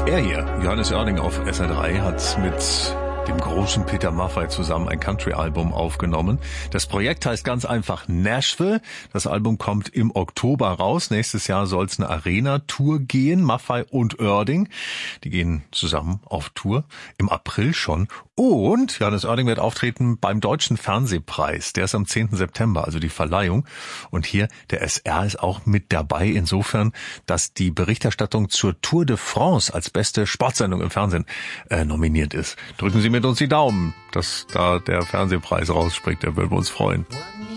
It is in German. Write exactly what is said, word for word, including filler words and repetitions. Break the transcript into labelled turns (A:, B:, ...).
A: Er hier, Johannes Oerding auf S R drei, hat mit dem großen Peter Maffay zusammen ein Country-Album aufgenommen. Das Projekt heißt ganz einfach Nashville. Das Album kommt im Oktober raus. Nächstes Jahr soll es eine Arena-Tour gehen. Maffay und Oerding, die gehen zusammen auf Tour. Im April schon. Und Johannes Oerding wird auftreten beim Deutschen Fernsehpreis. Der ist am zehnten September, also die Verleihung. Und hier, der S R ist auch mit dabei, insofern, dass die Berichterstattung zur Tour de France als beste Sportsendung im Fernsehen äh, nominiert ist. Drücken Sie mit uns die Daumen, dass da der Fernsehpreis rausspringt. Der würden wir uns freuen.